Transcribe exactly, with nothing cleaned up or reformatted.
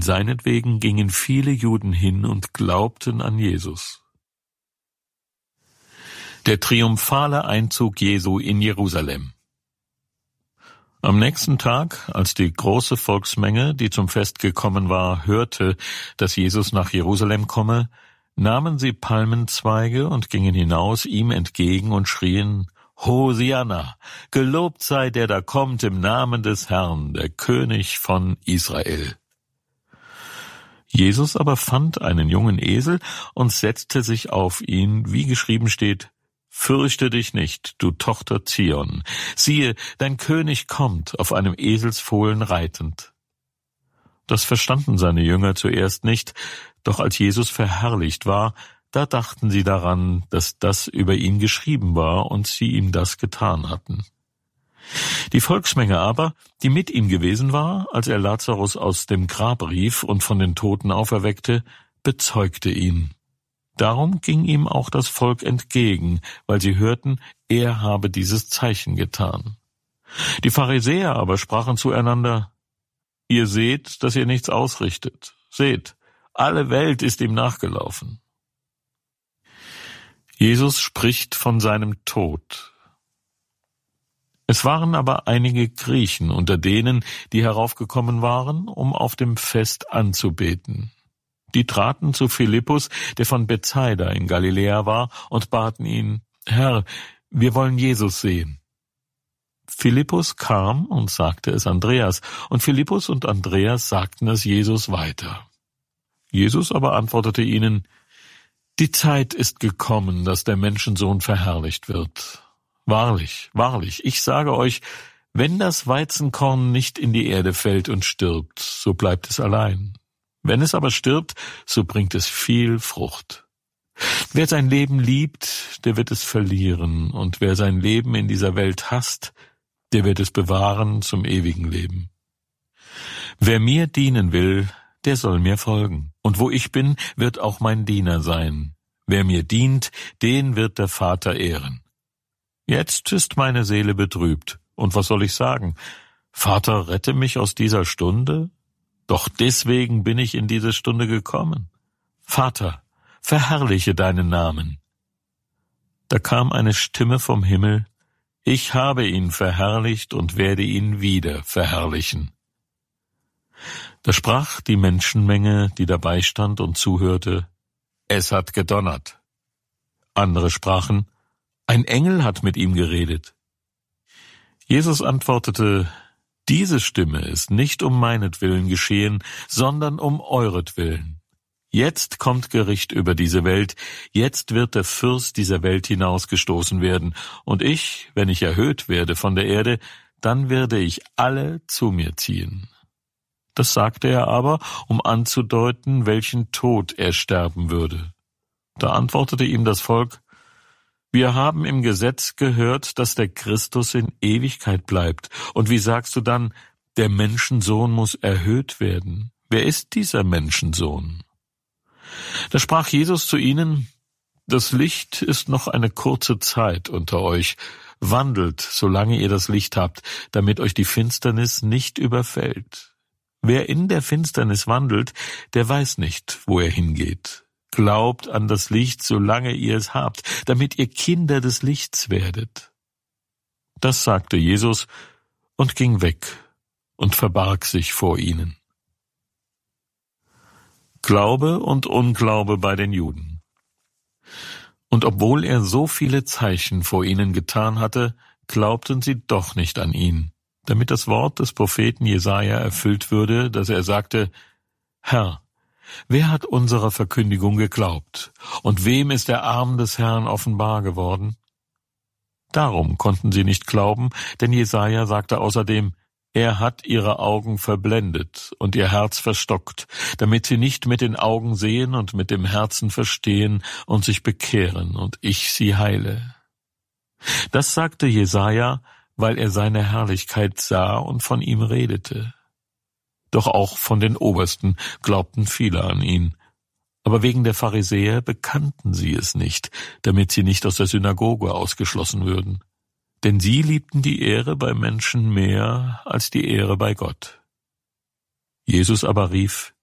seinetwegen gingen viele Juden hin und glaubten an Jesus. Der triumphale Einzug Jesu in Jerusalem. Am nächsten Tag, als die große Volksmenge, die zum Fest gekommen war, hörte, dass Jesus nach Jerusalem komme, nahmen sie Palmenzweige und gingen hinaus ihm entgegen und schrien: Hosianna, gelobt sei der da kommt im Namen des Herrn, der König von Israel. Jesus aber fand einen jungen Esel und setzte sich auf ihn, wie geschrieben steht: Fürchte dich nicht, du Tochter Zion. Siehe, dein König kommt, auf einem Eselsfohlen reitend. Das verstanden seine Jünger zuerst nicht, doch als Jesus verherrlicht war, da dachten sie daran, dass das über ihn geschrieben war und sie ihm das getan hatten. Die Volksmenge aber, die mit ihm gewesen war, als er Lazarus aus dem Grab rief und von den Toten auferweckte, bezeugte ihn. Darum ging ihm auch das Volk entgegen, weil sie hörten, er habe dieses Zeichen getan. Die Pharisäer aber sprachen zueinander: Ihr seht, dass ihr nichts ausrichtet. Seht, alle Welt ist ihm nachgelaufen. Jesus spricht von seinem Tod. Es waren aber einige Griechen unter denen, die heraufgekommen waren, um auf dem Fest anzubeten. Die traten zu Philippus, der von Bethsaida in Galiläa war, und baten ihn: Herr, wir wollen Jesus sehen. Philippus kam und sagte es Andreas, und Philippus und Andreas sagten es Jesus weiter. Jesus aber antwortete ihnen: Die Zeit ist gekommen, dass der Menschensohn verherrlicht wird. Wahrlich, wahrlich, ich sage euch, wenn das Weizenkorn nicht in die Erde fällt und stirbt, so bleibt es allein. Wenn es aber stirbt, so bringt es viel Frucht. Wer sein Leben liebt, der wird es verlieren, und wer sein Leben in dieser Welt hasst, der wird es bewahren zum ewigen Leben. Wer mir dienen will, der soll mir folgen, und wo ich bin, wird auch mein Diener sein. Wer mir dient, den wird der Vater ehren. Jetzt ist meine Seele betrübt, und was soll ich sagen? Vater, rette mich aus dieser Stunde? Doch deswegen bin ich in diese Stunde gekommen. Vater, verherrliche deinen Namen. Da kam eine Stimme vom Himmel: Ich habe ihn verherrlicht und werde ihn wieder verherrlichen. Da sprach die Menschenmenge, die dabei stand und zuhörte: Es hat gedonnert. Andere sprachen: Ein Engel hat mit ihm geredet. Jesus antwortete: Diese Stimme ist nicht um meinetwillen geschehen, sondern um euretwillen. Jetzt kommt Gericht über diese Welt, jetzt wird der Fürst dieser Welt hinausgestoßen werden, und ich, wenn ich erhöht werde von der Erde, dann werde ich alle zu mir ziehen. Das sagte er aber, um anzudeuten, welchen Tod er sterben würde. Da antwortete ihm das Volk: Wir haben im Gesetz gehört, dass der Christus in Ewigkeit bleibt. Und wie sagst du dann, der Menschensohn muss erhöht werden? Wer ist dieser Menschensohn? Da sprach Jesus zu ihnen: Das Licht ist noch eine kurze Zeit unter euch. Wandelt, solange ihr das Licht habt, damit euch die Finsternis nicht überfällt. Wer in der Finsternis wandelt, der weiß nicht, wo er hingeht. Glaubt an das Licht, solange ihr es habt, damit ihr Kinder des Lichts werdet. Das sagte Jesus und ging weg und verbarg sich vor ihnen. Glaube und Unglaube bei den Juden. Und obwohl er so viele Zeichen vor ihnen getan hatte, glaubten sie doch nicht an ihn, damit das Wort des Propheten Jesaja erfüllt würde, dass er sagte: Herr, wer hat unserer Verkündigung geglaubt, und wem ist der Arm des Herrn offenbar geworden? Darum konnten sie nicht glauben, denn Jesaja sagte außerdem: Er hat ihre Augen verblendet und ihr Herz verstockt, damit sie nicht mit den Augen sehen und mit dem Herzen verstehen und sich bekehren und ich sie heile. Das sagte Jesaja, weil er seine Herrlichkeit sah und von ihm redete. Doch auch von den Obersten glaubten viele an ihn. Aber wegen der Pharisäer bekannten sie es nicht, damit sie nicht aus der Synagoge ausgeschlossen würden. Denn sie liebten die Ehre bei Menschen mehr als die Ehre bei Gott. Jesus aber rief: